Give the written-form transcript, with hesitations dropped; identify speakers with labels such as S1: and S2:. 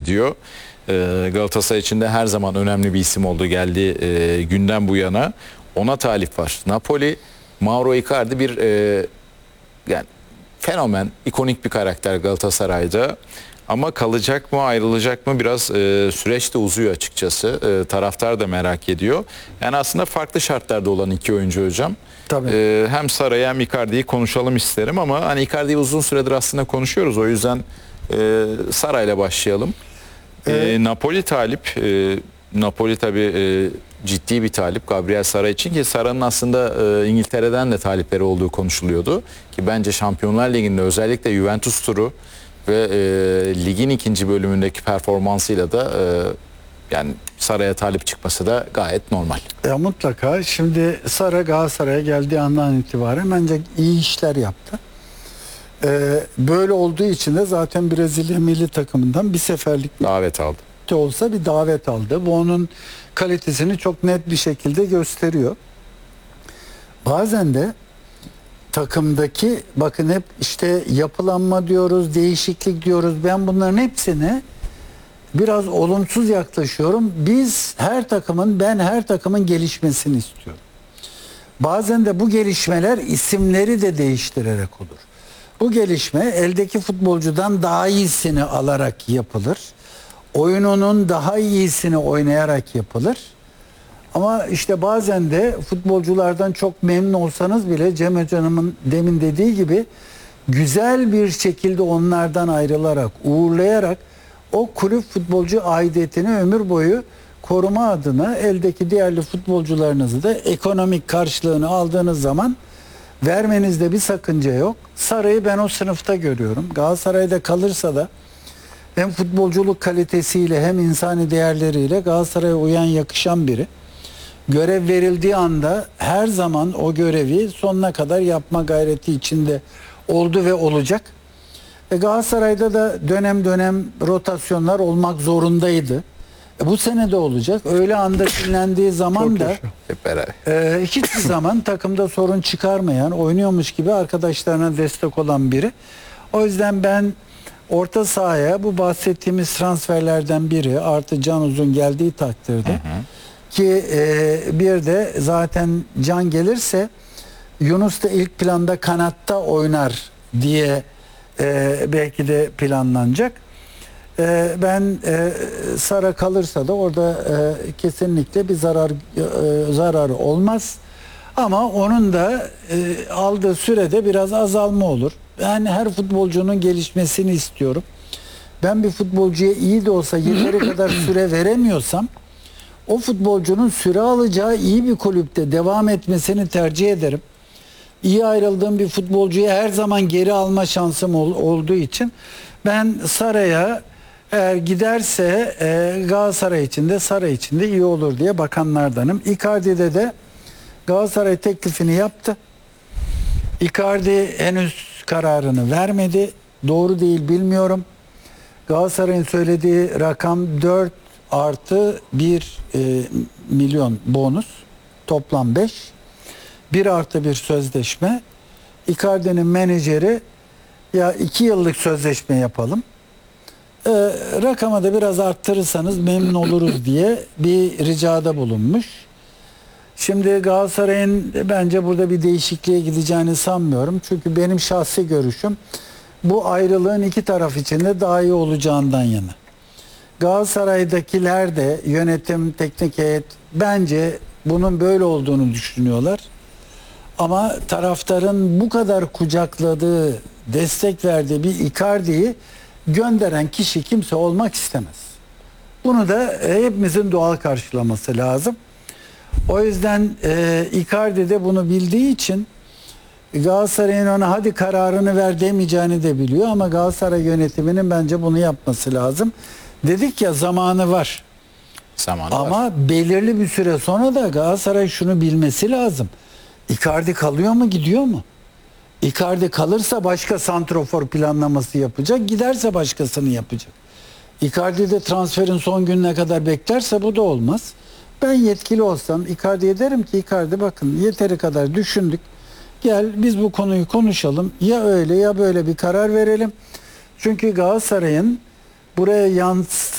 S1: ediyor. Galatasaray için de her zaman önemli bir isim oldu geldiği günden bu yana. Ona talip var. Napoli, Mauro Icardi bir yani fenomen, ikonik bir karakter Galatasaray'da. Ama kalacak mı, ayrılacak mı biraz süreç de uzuyor açıkçası. Taraftar da merak ediyor. Yani aslında farklı şartlarda olan iki oyuncu hocam.
S2: Tabii.
S1: Hem Saray'ı hem Icardi'yi konuşalım isterim ama hani Icardi'yi uzun süredir aslında konuşuyoruz. O yüzden Saray'la başlayalım. Napoli talip. Napoli tabii ciddi bir talip Gabriel Saray için ki Saray'ın aslında İngiltere'den de talipleri olduğu konuşuluyordu. Ki bence Şampiyonlar Ligi'nde özellikle Juventus turu ve ligin ikinci bölümündeki performansıyla da yani Saray'a talip çıkması da gayet normal.
S2: Mutlaka. Şimdi Saray Galatasaray'a geldiği andan itibaren bence iyi işler yaptı. Böyle olduğu için de zaten Brezilya milli takımından bir seferlik
S1: Davet aldı.
S2: de olsa bir davet aldı. Bu onun kalitesini çok net bir şekilde gösteriyor. Bazen de takımdaki bakın hep işte yapılanma diyoruz, değişiklik diyoruz. Ben bunların hepsine biraz olumsuz yaklaşıyorum. Ben her takımın gelişmesini istiyorum. Bazen de bu gelişmeler isimleri de değiştirerek olur. Bu gelişme eldeki futbolcudan daha iyisini alarak yapılır. Oyununun daha iyisini oynayarak yapılır. Ama işte bazen de futbolculardan çok memnun olsanız bile Cem Hoca'nın demin dediği gibi güzel bir şekilde onlardan ayrılarak, uğurlayarak o kulüp futbolcu aidiyetini ömür boyu koruma adına eldeki değerli futbolcularınızı da ekonomik karşılığını aldığınız zaman vermenizde bir sakınca yok. Saray'ı ben o sınıfta görüyorum. Galatasaray'da kalırsa da hem futbolculuk kalitesiyle hem insani değerleriyle Galatasaray'a uyan, yakışan biri. Görev verildiği anda her zaman o görevi sonuna kadar yapma gayreti içinde oldu ve olacak. Galatasaray'da da dönem dönem rotasyonlar olmak zorundaydı. Bu sene de olacak. Öyle anda dinlendiği zaman da
S1: Hep beraber.
S2: hiçbir zaman takımda sorun çıkarmayan, oynuyormuş gibi arkadaşlarına destek olan biri. O yüzden ben orta sahaya bu bahsettiğimiz transferlerden biri artı Can Uzun geldiği takdirde ki bir de zaten Can gelirse Yunus da ilk planda kanatta oynar diye belki de planlanacak. Ben Sara kalırsa da orada kesinlikle bir zararı olmaz. Ama onun da aldığı sürede biraz azalma olur. Yani her futbolcunun gelişmesini istiyorum. Ben bir futbolcuya iyi de olsa yeteri kadar süre veremiyorsam o futbolcunun süre alacağı iyi bir kulüpte devam etmesini tercih ederim. İyi ayrıldığım bir futbolcuyu her zaman geri alma şansım olduğu için ben Saray'a eğer giderse Galatasaray için de Saray için de iyi olur diye bakanlardanım. Icardi'de de Galatasaray teklifini yaptı. Icardi henüz kararını vermedi. Doğru değil bilmiyorum. Galatasaray'ın söylediği rakam 4 artı 1 milyon bonus. Toplam 5. 1 artı 1 sözleşme. Icardi'nin menajeri ya 2 yıllık sözleşme yapalım. Rakama da biraz arttırırsanız memnun oluruz diye bir ricada bulunmuş. Şimdi Galatasaray'ın bence burada bir değişikliğe gideceğini sanmıyorum. Çünkü benim şahsi görüşüm bu ayrılığın iki taraf için de daha iyi olacağından yana. Galatasaray'dakiler de yönetim, teknik heyet bence bunun böyle olduğunu düşünüyorlar. Ama taraftarın bu kadar kucakladığı, destek verdiği bir Icardi'yi gönderen kişi kimse olmak istemez. Bunu da hepimizin doğal karşılaması lazım. O yüzden Icardi de bunu bildiği için Galatasaray'ın ona hadi kararını ver demeyeceğini de biliyor ama Galatasaray yönetiminin bence bunu yapması lazım. Dedik ya zamanı var. Ama belirli bir süre sonra da Galatasaray şunu bilmesi lazım. Icardi kalıyor mu, gidiyor mu? Icardi kalırsa başka santrofor planlaması yapacak, giderse başkasını yapacak. Icardi de transferin son gününe kadar beklerse bu da olmaz. Ben yetkili olsam Icardi'ye derim ki Icardi bakın yeteri kadar düşündük. Gel biz bu konuyu konuşalım. Ya öyle ya böyle bir karar verelim. Çünkü Galatasaray'ın buraya